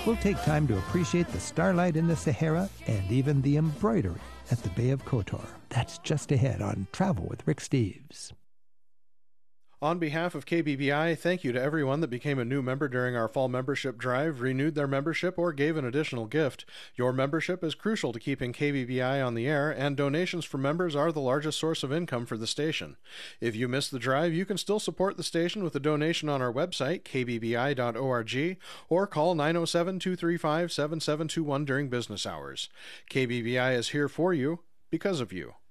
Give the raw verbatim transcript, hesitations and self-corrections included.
We'll take time to appreciate the starlight in the Sahara and even the embroidery at the Bay of Kotor. That's just ahead on Travel with Rick Steves. On behalf of K B B I, thank you to everyone that became a new member during our fall membership drive, renewed their membership, or gave an additional gift. Your membership is crucial to keeping K B B I on the air, and donations from members are the largest source of income for the station. If you missed the drive, you can still support the station with a donation on our website, k b b i dot org, or call nine oh seven, two three five, seven seven two one during business hours. K B B I is here for you, because of you.